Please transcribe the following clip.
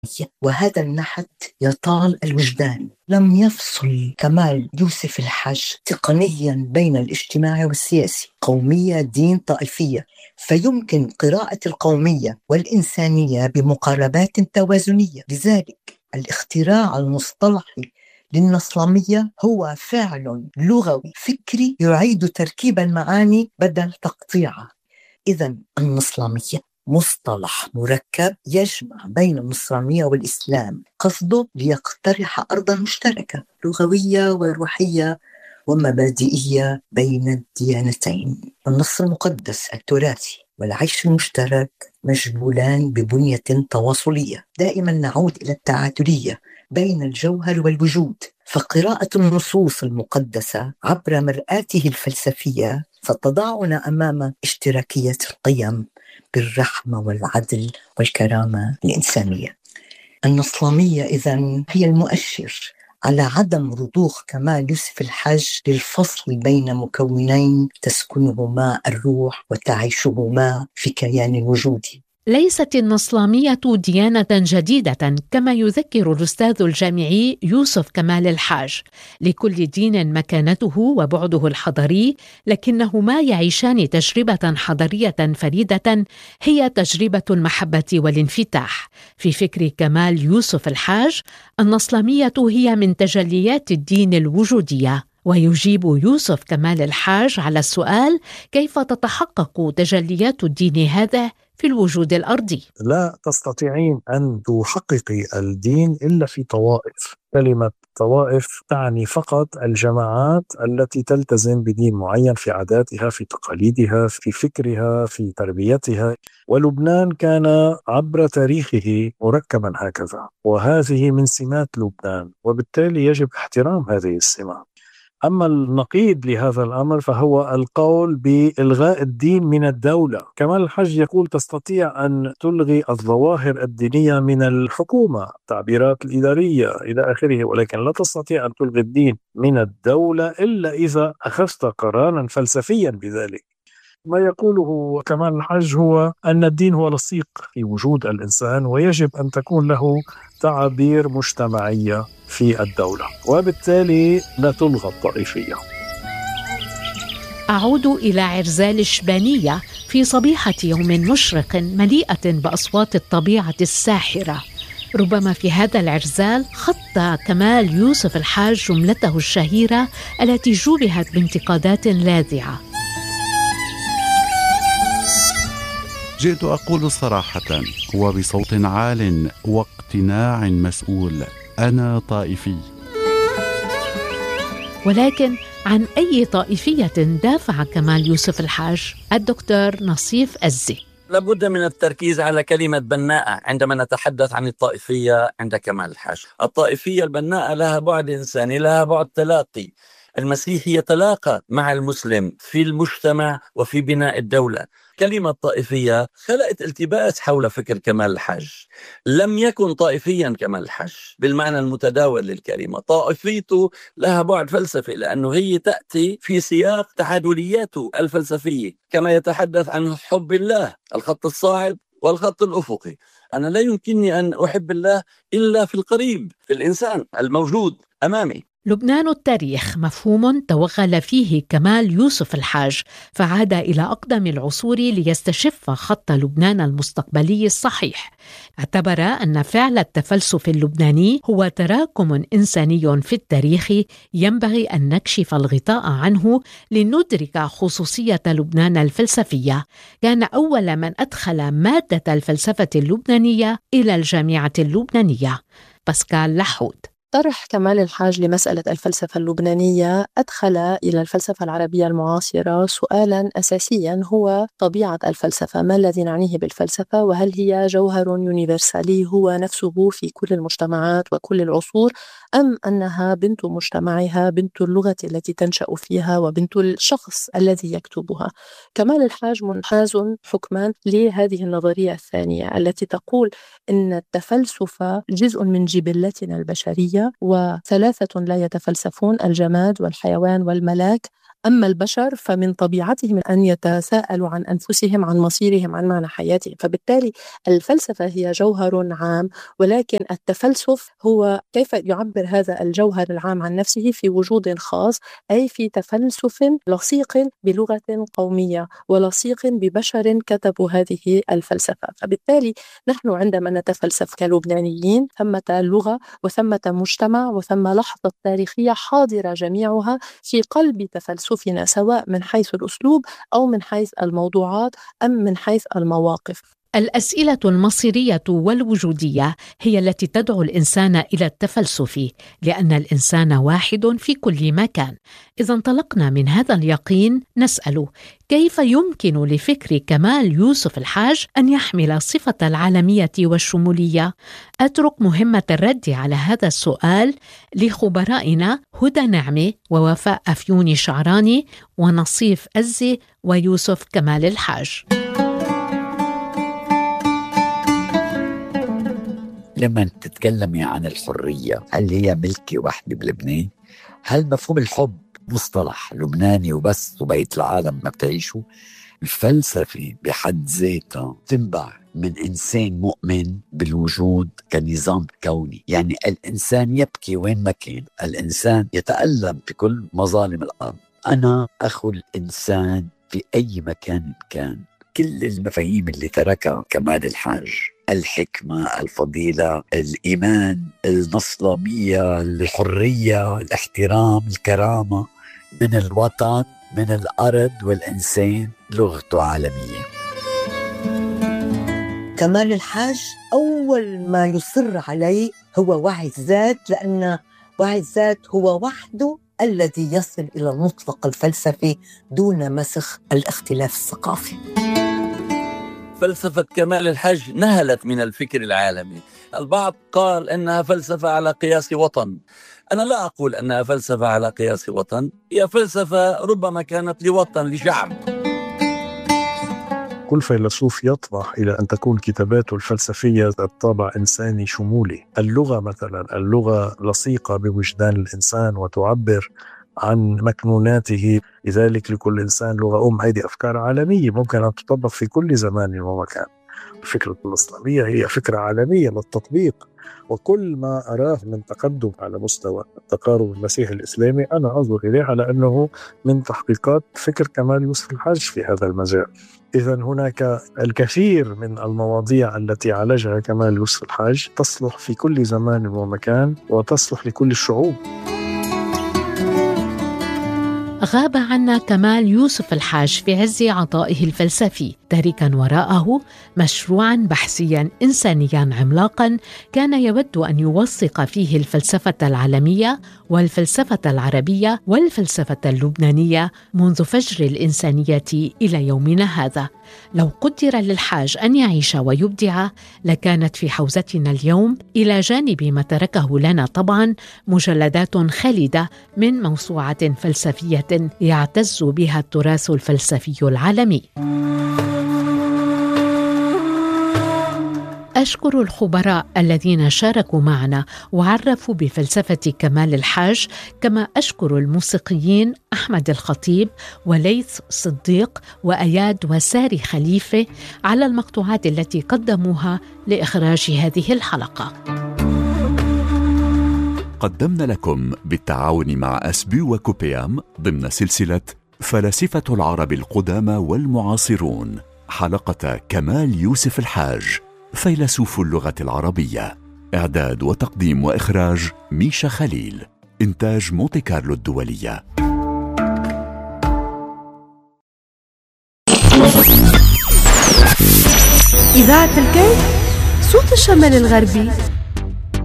وهذا النحت يطال الوجدان. لم يفصل كمال يوسف الحاج تقنيا بين الاجتماعي والسياسي، قومية دين طائفية، فيمكن قراءة القومية والإنسانية بمقاربات توازنية. لذلك الاختراع المصطلحي للنصلمية هو فعل لغوي فكري يعيد تركيب المعاني بدل تقطيعها. إذن النصلمية مصطلح مركب يجمع بين النصرانية والإسلام، قصده ليقترح أرضا مشتركة لغوية وروحية ومبادئية بين الديانتين. النص المقدس التراثي والعيش المشترك مجبولان ببنية تواصلية. دائما نعود إلى التعادلية بين الجوهر والوجود، فقراءة النصوص المقدسة عبر مرآته الفلسفية ستضعنا أمام اشتراكية القيم بالرحمة والعدل والكرامة الإنسانية. النصلانية إذن هي المؤشر على عدم رضوخ كمال يوسف الحاج للفصل بين مكونين تسكنهما الروح وتعيشهما في كيان وجودي. ليست النصلانية ديانة جديدة كما يذكر الأستاذ الجامعي يوسف كمال الحاج. لكل دين مكانته وبعده الحضاري، لكنهما يعيشان تجربة حضارية فريدة هي تجربة المحبة والانفتاح. في فكر كمال يوسف الحاج، النصلانية هي من تجليات الدين الوجودية. ويجيب يوسف كمال الحاج على السؤال: كيف تتحقق تجليات الدين هذا في الوجود الأرضي؟ لا تستطيعين أن تحققي الدين إلا في طوائف. كلمة طوائف تعني فقط الجماعات التي تلتزم بدين معين في عاداتها، في تقاليدها، في فكرها، في تربيتها. ولبنان كان عبر تاريخه مركبا هكذا، وهذه من سمات لبنان، وبالتالي يجب احترام هذه السمات. أما النقيض لهذا الأمر فهو القول بإلغاء الدين من الدولة. كمال الحاج يقول تستطيع أن تلغي الظواهر الدينية من الحكومة، التعبيرات الإدارية إلى آخره، ولكن لا تستطيع أن تلغي الدين من الدولة إلا إذا أخذت قراراً فلسفيا بذلك. ما يقوله كمال الحاج هو أن الدين هو لصيق في وجود الإنسان، ويجب أن تكون له تعابير مجتمعية في الدولة، وبالتالي لا تلغى الطائفية. أعود إلى عرزال الشبانية في صبيحة يوم مشرق مليئة بأصوات الطبيعة الساحرة. ربما في هذا العرزال خط كمال يوسف الحاج جملته الشهيرة التي جوبهت بانتقادات لاذعة: جئت أقول صراحة وبصوت عال واقتناع مسؤول: أنا طائفي. ولكن عن أي طائفية دافع كمال يوسف الحاج؟ الدكتور نصيف أزي: لابد من التركيز على كلمة بناءة عندما نتحدث عن الطائفية عند كمال الحاج. الطائفية البناءة لها بعد إنساني، لها بعد تلاقي. المسيح يتلاقى مع المسلم في المجتمع وفي بناء الدولة. كلمة طائفية خلقت التباس حول فكر كمال الحاج. لم يكن طائفيا كمال الحاج بالمعنى المتداول للكلمة. طائفيته لها بعد فلسفي، لأنه هي تأتي في سياق تعادلياته الفلسفية، كما يتحدث عن حب الله، الخط الصاعد والخط الأفقي. أنا لا يمكنني أن أحب الله إلا في القريب، في الإنسان الموجود أمامي. لبنان التاريخ مفهوم توغل فيه كمال يوسف الحاج، فعاد إلى أقدم العصور ليستشف خط لبنان المستقبلي الصحيح. اعتبر أن فعل التفلسف اللبناني هو تراكم إنساني في التاريخ ينبغي أن نكشف الغطاء عنه لندرك خصوصية لبنان الفلسفية. كان أول من أدخل مادة الفلسفة اللبنانية إلى الجامعة اللبنانية باسكال لحود. طرح كمال الحاج لمسألة الفلسفة اللبنانية أدخل إلى الفلسفة العربية المعاصرة سؤالاً أساسياً هو طبيعة الفلسفة. ما الذي نعنيه بالفلسفة؟ وهل هي جوهر يونيفرسالي هو نفسه في كل المجتمعات وكل العصور، أم أنها بنت مجتمعها، بنت اللغة التي تنشأ فيها، وبنت الشخص الذي يكتبها؟ كمال الحاج منحاز حكماً لهذه النظرية الثانية التي تقول إن التفلسف جزء من جبلتنا البشرية، وثلاثة لا يتفلسفون: الجماد والحيوان والملاك. أما البشر فمن طبيعتهم أن يتساءلوا عن أنفسهم، عن مصيرهم، عن معنى حياتهم. فبالتالي الفلسفة هي جوهر عام، ولكن التفلسف هو كيف يعبر هذا الجوهر العام عن نفسه في وجود خاص، أي في تفلسف لصيق بلغة قومية ولصيق ببشر كتبوا هذه الفلسفة. فبالتالي نحن عندما نتفلسف كلبنانيين ثمة لغة وثمة مجتمع وثم لحظة تاريخية حاضرة جميعها في قلب تفلسفنا، سواء من حيث الأسلوب أو من حيث الموضوعات أم من حيث المواقف. الأسئلة المصيرية والوجودية هي التي تدعو الإنسان إلى التفلسف، لأن الإنسان واحد في كل مكان. إذا انطلقنا من هذا اليقين نسأل: كيف يمكن لفكر كمال يوسف الحاج أن يحمل صفة العالمية والشمولية؟ أترك مهمة الرد على هذا السؤال لخبرائنا هدى نعمة ووفاء أفيوني شعراني ونصيف أزي ويوسف كمال الحاج. لما تتكلمي عن الحرية، هل هي ملكة واحدة بلبنان؟ هل مفهوم الحب مصطلح لبناني وبس وبقية العالم ما بتعيشه؟ الفلسفة بحد ذاتها تنبع من إنسان مؤمن بالوجود كنظام كوني. يعني الإنسان يبكي وين ما كان، الإنسان يتألم بكل مظالم الأرض. أنا أخو الإنسان في أي مكان كان. كل المفاهيم اللي تركها كمال الحاج، الحكمة، الفضيلة، الإيمان، النصلامية، الحرية، الاحترام، الكرامة، من الوطن، من الأرض والإنسان، لغته عالمية. كمال الحاج أول ما يصر عليه هو وعي الذات، لأن وعي الذات هو وحده الذي يصل إلى المطلق الفلسفي دون مسخ الاختلاف الثقافي. فلسفة كمال الحاج نهلت من الفكر العالمي. البعض قال أنها فلسفة على قياس وطن. أنا لا أقول أنها فلسفة على قياس وطن، هي فلسفة ربما كانت لوطن، لشعب. كل فيلسوف يطمح إلى أن تكون كتاباته الفلسفية ذات طابع إنساني شمولي. اللغة مثلا، اللغة لصيقة بوجدان الإنسان وتعبر عن مكنوناته، لذلك لكل إنسان لغة هذه أفكار عالمية ممكن أن تطبق في كل زمان ومكان. الفكرة الإسلامية هي فكرة عالمية للتطبيق، وكل ما أراه من تقدم على مستوى التقارب المسيحي الإسلامي أنا أنظر إليه على أنه من تحقيقات فكر كمال يوسف الحاج في هذا المجال. إذن هناك الكثير من المواضيع التي عالجها كمال يوسف الحاج تصلح في كل زمان ومكان وتصلح لكل الشعوب. غاب عنا كمال يوسف الحاج في عز عطائه الفلسفي، تاركا وراءه مشروعا بحثيا إنسانيا عملاقا كان يود أن يوثق فيه الفلسفة العالمية والفلسفة العربية والفلسفة اللبنانية منذ فجر الإنسانية إلى يومنا هذا. لو قدر للحاج أن يعيش ويبدع لكانت في حوزتنا اليوم إلى جانب ما تركه لنا طبعا مجلدات خالدة من موسوعة فلسفية يعتز بها التراث الفلسفي العالمي. أشكر الخبراء الذين شاركوا معنا وعرفوا بفلسفة كمال الحاج، كما أشكر الموسيقيين أحمد الخطيب وليث صديق وأياد وساري خليفة على المقطوعات التي قدموها لإخراج هذه الحلقة. قدمنا لكم بالتعاون مع أسبي وكوبيام ضمن سلسلة فلاسفة العرب القدامى والمعاصرون حلقة كمال يوسف الحاج فيلسوف اللغة العربية. إعداد وتقديم وإخراج ميشا خليل. إنتاج مونتي كارلو الدولية. إذاعة الكيف، صوت الشمال الغربي.